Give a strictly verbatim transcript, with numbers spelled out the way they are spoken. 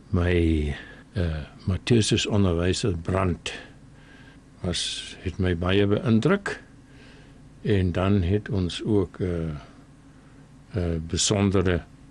My uh, Matthäus onderwyser Brandt was, het my baie beïndruk, en dan het ons ook 'n uh, uh, besondere